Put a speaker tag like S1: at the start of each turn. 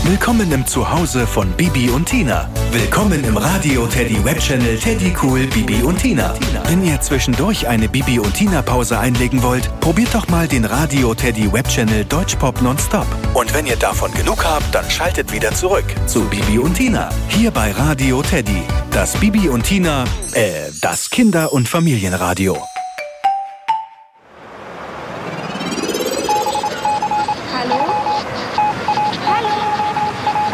S1: Willkommen im Zuhause von Bibi und Tina. Willkommen im Radio Teddy Webchannel Teddy Cool Bibi und Tina. Wenn ihr zwischendurch eine Bibi und Tina Pause einlegen wollt, probiert doch mal den Radio Teddy Webchannel Deutschpop Nonstop. Und wenn ihr davon genug habt, dann schaltet wieder zurück zu Bibi und Tina. Hier bei Radio Teddy. Das Bibi und Tina, das Kinder- und Familienradio.